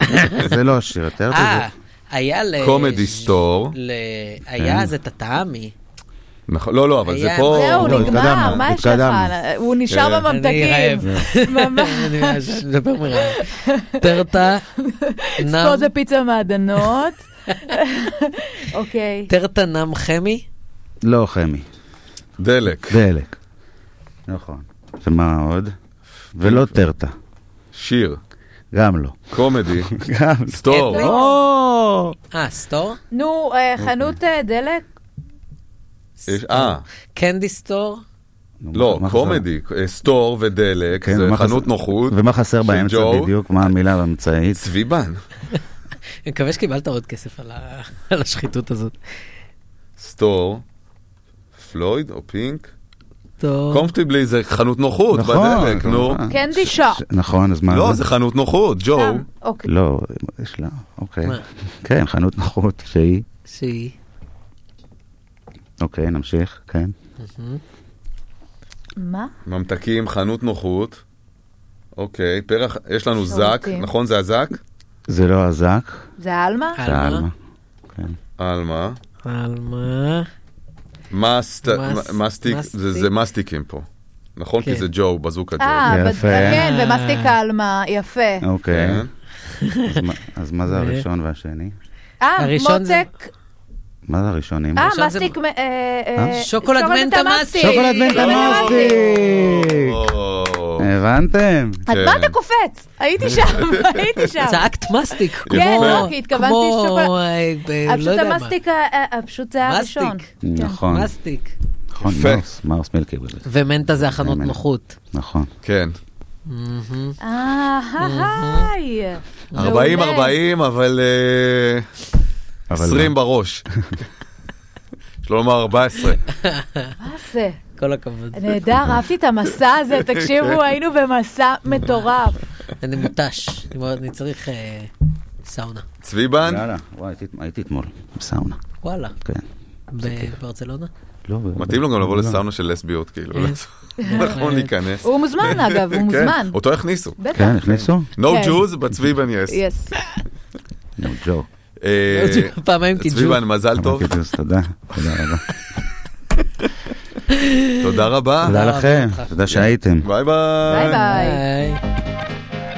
זה לא שיר, טרטה זה... היה קומדי סטור. היה זה תטעמי. נכון, לא, אבל זה פה... זהו, נגמר, מה יש לך? הוא נשאר בממתקים. ממש. נדבר מראה. טרטה נם... פה זה פיצה מעדנות. אוקיי. טרטה נם חמי? לא חמי. דלק. דלק. נכון. ומה עוד? ולא טרטה. שיר. גם לא. קומדי. גם. סטור. סטור? נו, חנות דלק? קנדי סטור? לא, קומדי. סטור ודלק, זה חנות נוחות. ומה חסר באמצע בדיוק? מה המילה באמצעית? צביבן. אני מקווה שקיבלת עוד כסף על השחיתות הזאת. סטור, פלויד או פינק? טוב. קומפטיבלי זה חנות נוחות בדלק, נו. קנדי שופ. נכון, אז מה? לא, זה חנות נוחות, ג'ו. לא, יש לה, אוקיי. כן, חנות נוחות, שהיא. אוקיי, נמשיך, כן. מה? ממתקים, חנות נוחות. אוקיי, פרח, יש לנו זק, נכון זה הזק? זה לא הזק. זה אלמה? זה אלמה. אלמה. אלמה. מסטיק, זה מסטיקים פה. נכון? כי זה ג'ו, בזוקה ג'ו. יפה. כן, ומסטיק אלמה, יפה. אוקיי. אז מה זה הראשון והשני? מוצק. מה זה הראשונים? מסטיק... שוקולד מנטה מסטיק. שוקולד מנטה מסטיק. הבנתם? אז מה אתה קופץ? הייתי שם. צעקת מסטיק. כן, לא, כי התכוונתי שוקולד. פשוט המסטיק, פשוט זה הראשון. נכון. מסטיק. נכון, מרס מילקי. ומנטה זה החנות נוחות. נכון. כן. 40, אבל 20 בראש. שלא לומר 14. מה זה? כל הכבוד. נהדר, אהבתי את המסע הזה, תקשיבו, היינו במסע מטורף. אני מוטש, אני צריך סאונה. צביבן? יאללה, וואי, הייתי אתמול בסאונה. וואלה. כן. בברצלונה? לא. מתאים לו גם לבוא לסאונה של לסביות, כאילו. נכון להיכנס. הוא מוזמן, אגב, הוא מוזמן. אותו הכניסו. כן, הכניסו? No Jews, but צביבן yes. Yes. No Joe. פעמיים כג'ו. צביבן, מזל טוב. תודה. תודה רבה. תודה רבה. תודה לכם. תודה שהייתם. ביי ביי. ביי ביי.